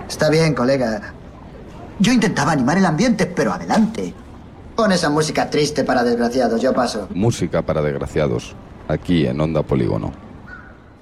Está bien, colega. Yo intentaba animar el ambiente, pero adelante. Pon esa música triste para desgraciados, yo paso. Música para desgraciados, aquí en Onda Polígono.